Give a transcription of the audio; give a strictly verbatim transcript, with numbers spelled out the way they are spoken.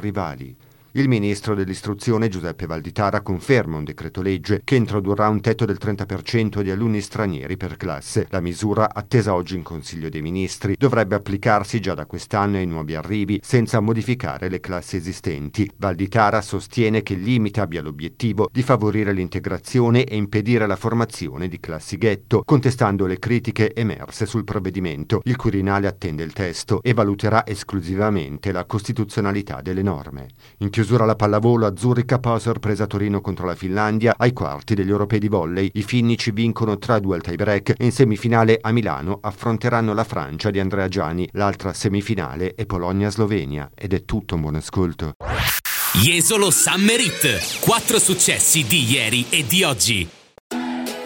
rivali. Il ministro dell'istruzione Giuseppe Valditara conferma un decreto-legge che introdurrà un tetto del trenta per cento di alunni stranieri per classe. La misura, attesa oggi in Consiglio dei Ministri, dovrebbe applicarsi già da quest'anno ai nuovi arrivi senza modificare le classi esistenti. Valditara sostiene che il limite abbia l'obiettivo di favorire l'integrazione e impedire la formazione di classi ghetto, contestando le critiche emerse sul provvedimento. Il Quirinale attende il testo e valuterà esclusivamente la costituzionalità delle norme. In chiusura la pallavolo, azzurrica poi sorpresa a Torino contro la Finlandia ai quarti degli europei di volley. I finnici vincono tre a due al tie-break e in semifinale a Milano affronteranno la Francia di Andrea Giani. L'altra semifinale è Polonia-Slovenia. Ed è tutto, un buon ascolto. Jesolo Summer Hit. Quattro successi di ieri e di oggi.